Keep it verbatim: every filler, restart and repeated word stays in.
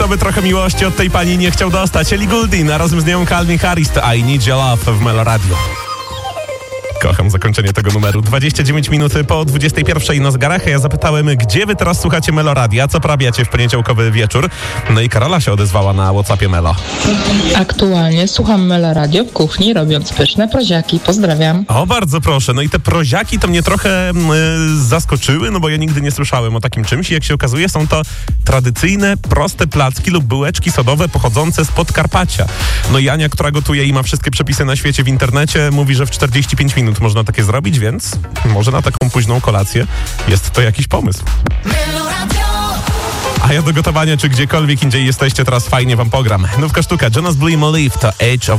by trochę miłości od tej pani nie chciał dostać. Ellie Goulding, a razem z nią Calvin Harris to I Need Your Love w Melo Radio. Kocham zakończenie tego numeru. dwadzieścia dziewięć minut po dwudziestej pierwszej na zegarach. Ja zapytałem, gdzie wy teraz słuchacie Melo Radia, co porabiacie w poniedziałkowy wieczór. No i Karola się odezwała na WhatsAppie Melo. Aktualnie słucham Melo Radio w kuchni, robiąc pyszne proziaki. Pozdrawiam. O, bardzo proszę. No i te proziaki to mnie trochę y, zaskoczyły, no bo ja nigdy nie słyszałem o takim czymś i jak się okazuje, są to tradycyjne, proste placki lub bułeczki sodowe pochodzące z Podkarpacia. No i Ania, która gotuje i ma wszystkie przepisy na świecie w internecie, mówi, że w czterdzieści pięć minut można takie zrobić, więc może na taką późną kolację jest to jakiś pomysł. A ja do gotowania, czy gdziekolwiek indziej jesteście, teraz fajnie wam pogram. Nówka sztuka, Jonas Blue i Molly to Age of